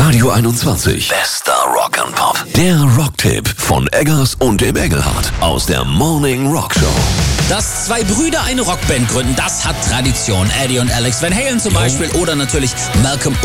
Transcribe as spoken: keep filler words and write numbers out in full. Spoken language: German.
Radio einundzwanzig. Bester Rock and Pop. Der Rocktipp von Eggers und dem Engelhardt aus der Morning Rock Show. Dass zwei Brüder eine Rockband gründen, das hat Tradition. Eddie und Alex Van Halen zum Beispiel oder natürlich Malcolm